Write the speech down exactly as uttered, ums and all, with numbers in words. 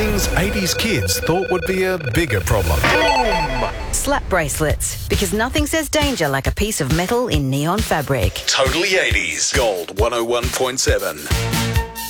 Things eighties kids thought would be a bigger problem. Slap bracelets, because nothing says danger like a piece of metal in neon fabric. Totally eighties. Gold one oh one point seven.